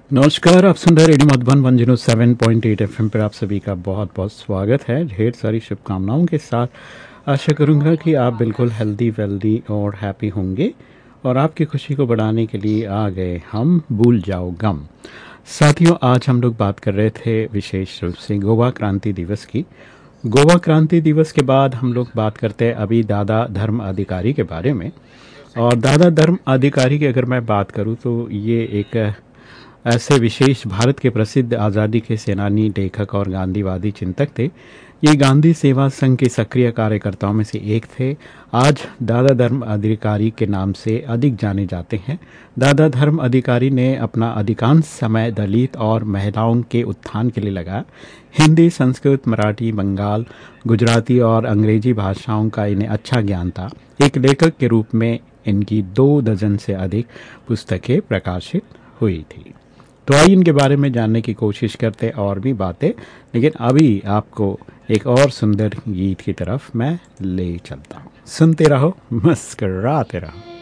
नमस्कार, आप सुन रहे रेडियो मधुबन 107.8 एफएम पर। आप सभी का बहुत बहुत स्वागत है। ढेर सारी शुभकामनाओं के साथ आशा करूंगा कि आप बिल्कुल हेल्दी वेल्दी और हैप्पी होंगे। और आपकी खुशी को बढ़ाने के लिए आ गए हम भूल जाओ गम। साथियों, आज हम लोग बात कर रहे थे विशेष रूप से गोवा क्रांति दिवस की। गोवा क्रांति दिवस के बाद हम लोग बात करते हैं अभी दादा धर्म अधिकारी के बारे में। और दादा धर्म अधिकारी की अगर मैं बात करूं तो ये एक ऐसे विशेष भारत के प्रसिद्ध आज़ादी के सेनानी, लेखक और गांधीवादी चिंतक थे। ये गांधी सेवा संघ के सक्रिय कार्यकर्ताओं में से एक थे। आज दादा धर्म अधिकारी के नाम से अधिक जाने जाते हैं। दादा धर्म अधिकारी ने अपना अधिकांश समय दलित और महिलाओं के उत्थान के लिए लगाया। हिंदी, संस्कृत, मराठी, बंगाल, गुजराती और अंग्रेजी भाषाओं का इन्हें अच्छा ज्ञान था। एक लेखक के रूप में इनकी 2 दर्जन से अधिक पुस्तकें प्रकाशित हुई थी। तो आइए इनके बारे में जानने की कोशिश करते और भी बातें, लेकिन अभी आपको एक और सुंदर गीत की तरफ मैं ले चलता हूँ। सुनते रहो, मुस्कराते रहो।